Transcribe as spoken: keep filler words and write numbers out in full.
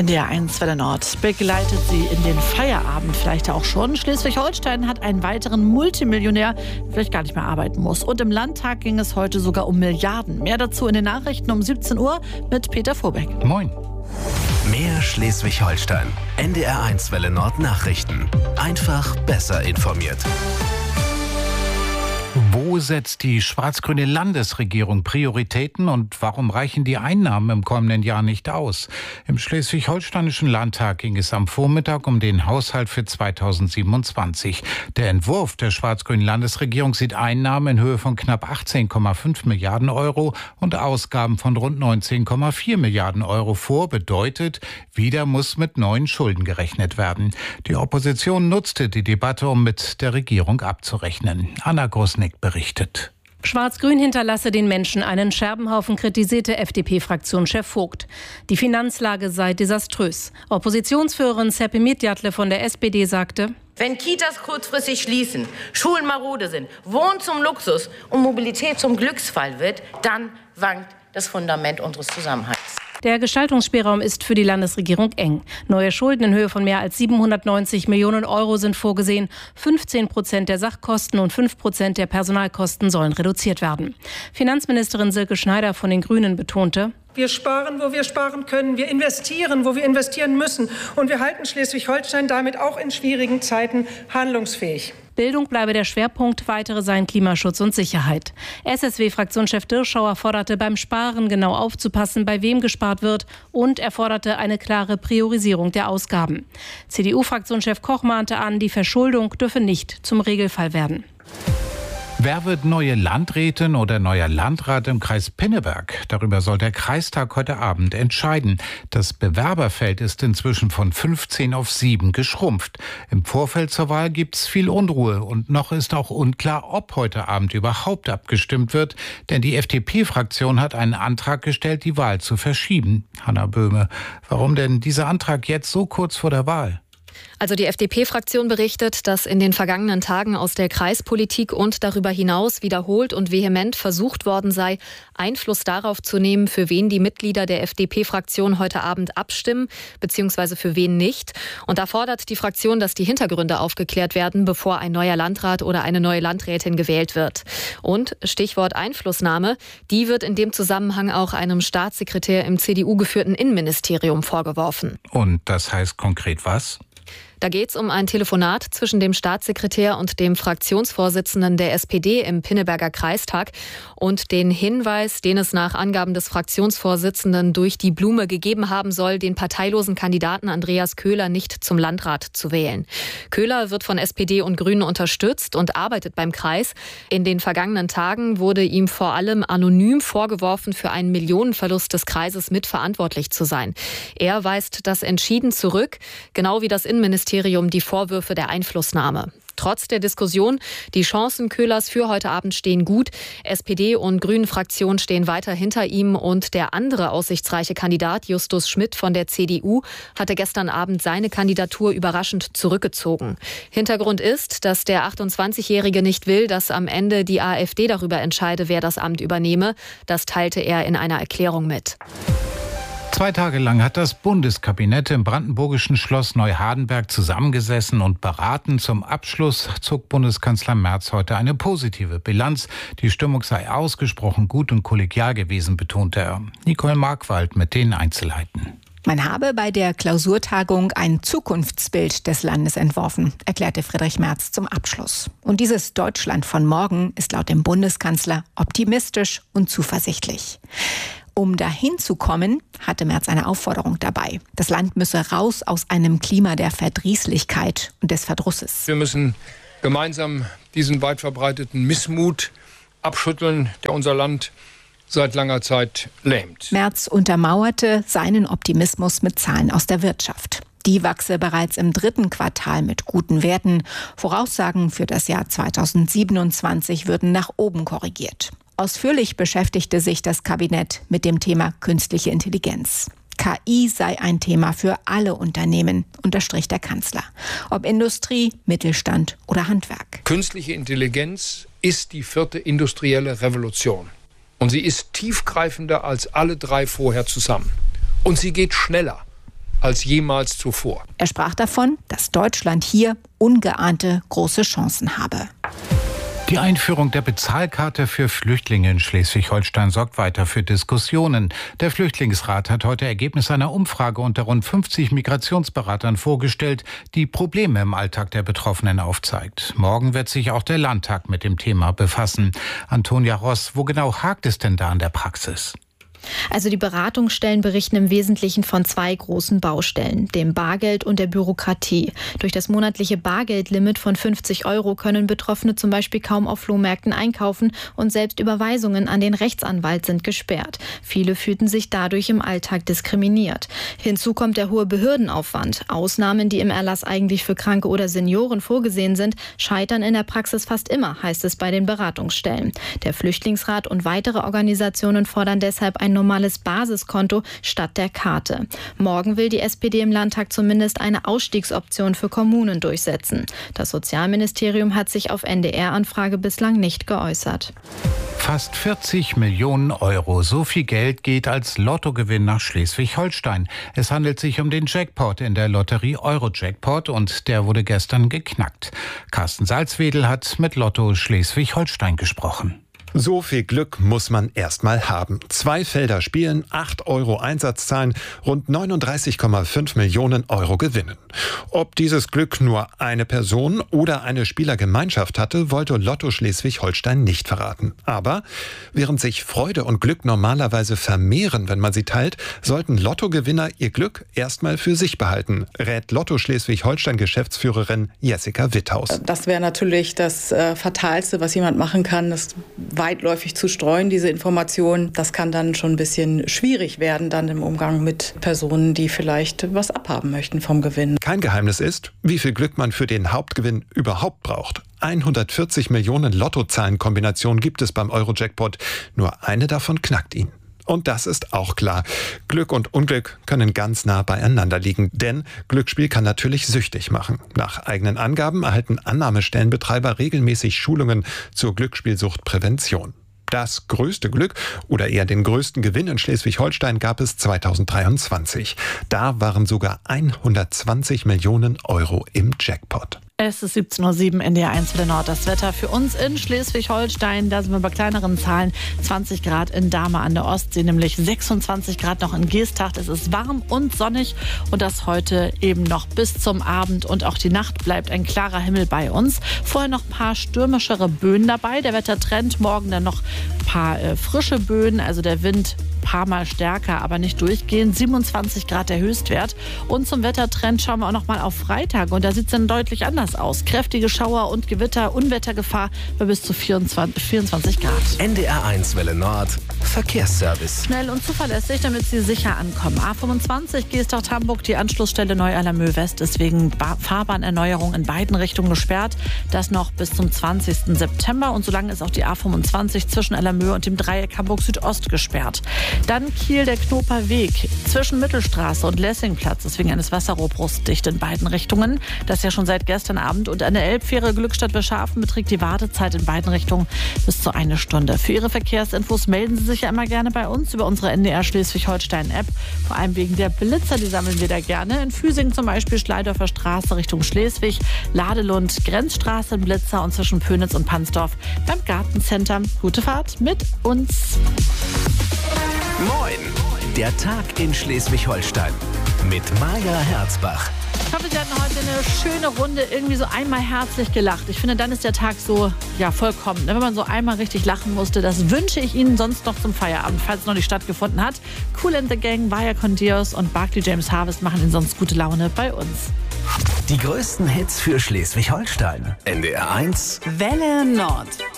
N D R eins Welle Nord begleitet Sie in den Feierabend vielleicht auch schon. Schleswig-Holstein hat einen weiteren Multimillionär, der vielleicht gar nicht mehr arbeiten muss. Und im Landtag ging es heute sogar um Milliarden. Mehr dazu in den Nachrichten um siebzehn Uhr mit Peter Vorbeck. Moin. Mehr Schleswig-Holstein. N D R eins Welle Nord Nachrichten. Einfach besser informiert. Wo setzt die schwarz-grüne Landesregierung Prioritäten und warum reichen die Einnahmen im kommenden Jahr nicht aus? Im Schleswig-Holsteinischen Landtag ging es am Vormittag um den Haushalt für zweitausendsiebenundzwanzig. Der Entwurf der schwarz-grünen Landesregierung sieht Einnahmen in Höhe von knapp achtzehn Komma fünf Milliarden Euro und Ausgaben von rund neunzehn Komma vier Milliarden Euro vor. Bedeutet, wieder muss mit neuen Schulden gerechnet werden. Die Opposition nutzte die Debatte, um mit der Regierung abzurechnen. Anna Grosnick berichtet. Schwarz-Grün hinterlasse den Menschen einen Scherbenhaufen, kritisierte F D P-Fraktionschef Vogt. Die Finanzlage sei desaströs. Oppositionsführerin Seppi Mitjatle von der S P D sagte: Wenn Kitas kurzfristig schließen, Schulen marode sind, Wohnen zum Luxus und Mobilität zum Glücksfall wird, dann wankt das Fundament unseres Zusammenhalts. Der Gestaltungsspielraum ist für die Landesregierung eng. Neue Schulden in Höhe von mehr als siebenhundertneunzig Millionen Euro sind vorgesehen. fünfzehn Prozent der Sachkosten und fünf Prozent der Personalkosten sollen reduziert werden. Finanzministerin Silke Schneider von den Grünen betonte: Wir sparen, wo wir sparen können. Wir investieren, wo wir investieren müssen. Und wir halten Schleswig-Holstein damit auch in schwierigen Zeiten handlungsfähig. Bildung bleibe der Schwerpunkt, weitere seien Klimaschutz und Sicherheit. S S W-Fraktionschef Dirschauer forderte beim Sparen genau aufzupassen, bei wem gespart wird, und er forderte eine klare Priorisierung der Ausgaben. C D U-Fraktionschef Koch mahnte an, die Verschuldung dürfe nicht zum Regelfall werden. Wer wird neue Landrätin oder neuer Landrat im Kreis Pinneberg? Darüber soll der Kreistag heute Abend entscheiden. Das Bewerberfeld ist inzwischen von fünfzehn auf sieben geschrumpft. Im Vorfeld zur Wahl gibt es viel Unruhe und noch ist auch unklar, ob heute Abend überhaupt abgestimmt wird. Denn die F D P-Fraktion hat einen Antrag gestellt, die Wahl zu verschieben. Hanna Böhme, warum denn dieser Antrag jetzt so kurz vor der Wahl? Also die F D P-Fraktion berichtet, dass in den vergangenen Tagen aus der Kreispolitik und darüber hinaus wiederholt und vehement versucht worden sei, Einfluss darauf zu nehmen, für wen die Mitglieder der F D P-Fraktion heute Abend abstimmen, beziehungsweise für wen nicht. Und da fordert die Fraktion, dass die Hintergründe aufgeklärt werden, bevor ein neuer Landrat oder eine neue Landrätin gewählt wird. Und Stichwort Einflussnahme, die wird in dem Zusammenhang auch einem Staatssekretär im C D U-geführten Innenministerium vorgeworfen. Und das heißt konkret was? Da geht es um ein Telefonat zwischen dem Staatssekretär und dem Fraktionsvorsitzenden der S P D im Pinneberger Kreistag und den Hinweis, den es nach Angaben des Fraktionsvorsitzenden durch die Blume gegeben haben soll, den parteilosen Kandidaten Andreas Köhler nicht zum Landrat zu wählen. Köhler wird von S P D und Grünen unterstützt und arbeitet beim Kreis. In den vergangenen Tagen wurde ihm vor allem anonym vorgeworfen, für einen Millionenverlust des Kreises mitverantwortlich zu sein. Er weist das entschieden zurück, genau wie das Innenministerium die Vorwürfe der Einflussnahme. Trotz der Diskussion, die Chancen Köhlers für heute Abend stehen gut. S P D und Grünen-Fraktion stehen weiter hinter ihm und der andere aussichtsreiche Kandidat, Justus Schmidt von der C D U, hatte gestern Abend seine Kandidatur überraschend zurückgezogen. Hintergrund ist, dass der achtundzwanzigjährige nicht will, dass am Ende die AfD darüber entscheide, wer das Amt übernehme. Das teilte er in einer Erklärung mit. Zwei Tage lang hat das Bundeskabinett im brandenburgischen Schloss Neuhardenberg zusammengesessen und beraten. Zum Abschluss zog Bundeskanzler Merz heute eine positive Bilanz. Die Stimmung sei ausgesprochen gut und kollegial gewesen, betonte er. Nicole Markwald mit den Einzelheiten. Man habe bei der Klausurtagung ein Zukunftsbild des Landes entworfen, erklärte Friedrich Merz zum Abschluss. Und dieses Deutschland von morgen ist laut dem Bundeskanzler optimistisch und zuversichtlich. Um dahin zu kommen, hatte Merz eine Aufforderung dabei. Das Land müsse raus aus einem Klima der Verdrießlichkeit und des Verdrusses. Wir müssen gemeinsam diesen weit verbreiteten Missmut abschütteln, der unser Land seit langer Zeit lähmt. Merz untermauerte seinen Optimismus mit Zahlen aus der Wirtschaft. Die wachse bereits im dritten Quartal mit guten Werten. Voraussagen für das Jahr zweitausendsiebenundzwanzig würden nach oben korrigiert. Ausführlich beschäftigte sich das Kabinett mit dem Thema künstliche Intelligenz. K I sei ein Thema für alle Unternehmen, unterstrich der Kanzler. Ob Industrie, Mittelstand oder Handwerk. Künstliche Intelligenz ist die vierte industrielle Revolution. Und sie ist tiefgreifender als alle drei vorher zusammen. Und sie geht schneller. als jemals zuvor. Er sprach davon, dass Deutschland hier ungeahnte große Chancen habe. Die Einführung der Bezahlkarte für Flüchtlinge in Schleswig-Holstein sorgt weiter für Diskussionen. Der Flüchtlingsrat hat heute Ergebnis einer Umfrage unter rund fünfzig Migrationsberatern vorgestellt, die Probleme im Alltag der Betroffenen aufzeigt. Morgen wird sich auch der Landtag mit dem Thema befassen. Antonia Ross, wo genau hakt es denn da in der Praxis? Also die Beratungsstellen berichten im Wesentlichen von zwei großen Baustellen, dem Bargeld und der Bürokratie. Durch das monatliche Bargeldlimit von fünfzig Euro können Betroffene zum Beispiel kaum auf Flohmärkten einkaufen und selbst Überweisungen an den Rechtsanwalt sind gesperrt. Viele fühlten sich dadurch im Alltag diskriminiert. Hinzu kommt der hohe Behördenaufwand. Ausnahmen, die im Erlass eigentlich für Kranke oder Senioren vorgesehen sind, scheitern in der Praxis fast immer, heißt es bei den Beratungsstellen. Der Flüchtlingsrat und weitere Organisationen fordern deshalb ein normales Basiskonto statt der Karte. Morgen will die S P D im Landtag zumindest eine Ausstiegsoption für Kommunen durchsetzen. Das Sozialministerium hat sich auf N D R-Anfrage bislang nicht geäußert. Fast vierzig Millionen Euro. So viel Geld geht als Lottogewinn nach Schleswig-Holstein. Es handelt sich um den Jackpot in der Lotterie Euro-Jackpot und der wurde gestern geknackt. Carsten Salzwedel hat mit Lotto Schleswig-Holstein gesprochen. So viel Glück muss man erst mal haben. Zwei Felder spielen, acht Euro Einsatz zahlen, rund neununddreißig Komma fünf Millionen Euro gewinnen. Ob dieses Glück nur eine Person oder eine Spielergemeinschaft hatte, wollte Lotto Schleswig-Holstein nicht verraten. Aber während sich Freude und Glück normalerweise vermehren, wenn man sie teilt, sollten Lottogewinner ihr Glück erstmal für sich behalten, rät Lotto Schleswig-Holstein-Geschäftsführerin Jessica Witthaus. Das wäre natürlich das äh, Fatalste, was jemand machen kann, das weitläufig zu streuen, diese Informationen. Das kann dann schon ein bisschen schwierig werden, dann im Umgang mit Personen, die vielleicht was abhaben möchten vom Gewinn. Kein Geheimnis ist, wie viel Glück man für den Hauptgewinn überhaupt braucht. hundertvierzig Millionen Lottozahlenkombinationen gibt es beim Euro-Jackpot. Nur eine davon knackt ihn. Und das ist auch klar. Glück und Unglück können ganz nah beieinander liegen, denn Glücksspiel kann natürlich süchtig machen. Nach eigenen Angaben erhalten Annahmestellenbetreiber regelmäßig Schulungen zur Glücksspielsuchtprävention. Das größte Glück oder eher den größten Gewinn in Schleswig-Holstein gab es zweitausenddreiundzwanzig. Da waren sogar hundertzwanzig Millionen Euro im Jackpot. Es ist siebzehn Uhr sieben, N D R eins für Nord. Das Wetter für uns in Schleswig-Holstein, da sind wir bei kleineren Zahlen. zwanzig Grad in Dahme an der Ostsee, nämlich sechsundzwanzig Grad noch in Geesthacht. Es ist warm und sonnig und das heute eben noch bis zum Abend. Und auch die Nacht bleibt ein klarer Himmel bei uns. Vorher noch ein paar stürmischere Böen dabei. Der Wettertrend, morgen dann noch ein paar äh, frische Böen, also der Wind ein paar Mal stärker, aber nicht durchgehend. siebenundzwanzig Grad der Höchstwert. Und zum Wettertrend schauen wir auch noch mal auf Freitag. Und da sieht es dann deutlich anders aus. Kräftige Schauer und Gewitter, Unwettergefahr bei bis zu vierundzwanzig, vierundzwanzig Grad. N D R eins Welle Nord, Verkehrsservice. Schnell und zuverlässig, damit Sie sicher ankommen. A fünfundzwanzig, Geesthacht-Hamburg, die Anschlussstelle Neu-Allermöh-West ist wegen ba- Fahrbahnerneuerung in beiden Richtungen gesperrt. Das noch bis zum zwanzigsten September. Und solange ist auch die A fünfundzwanzig zwischen Allermöh und dem Dreieck Hamburg Südost gesperrt. Dann Kiel, der Knoper Weg zwischen Mittelstraße und Lessingplatz ist wegen eines Wasserrohrbruchs dicht in beiden Richtungen. Das ist ja schon seit gestern Abend. Und an der Elbfähre Glückstadt Bescharfen beträgt die Wartezeit in beiden Richtungen bis zu eine Stunde. Für Ihre Verkehrsinfos melden Sie sich ja immer gerne bei uns über unsere N D R Schleswig-Holstein-App. Vor allem wegen der Blitzer, die sammeln wir da gerne. In Füsing zum Beispiel Schleidorfer Straße Richtung Schleswig, Ladelund, Grenzstraße in Blitzer und zwischen Pönitz und Pansdorf beim Gartencenter. Gute Fahrt mit uns. Moin, der Tag in Schleswig-Holstein mit Maja Herzbach. Ich hoffe, Sie hatten heute eine schöne Runde, irgendwie so einmal herzlich gelacht. Ich finde, dann ist der Tag so, ja, vollkommen. Wenn man so einmal richtig lachen musste, das wünsche ich Ihnen sonst noch zum Feierabend, falls es noch nicht stattgefunden hat. Cool and the Gang, Vaya con Dios und Barclay James Harvest machen Ihnen sonst gute Laune bei uns. Die größten Hits für Schleswig-Holstein. N D R eins Welle Nord.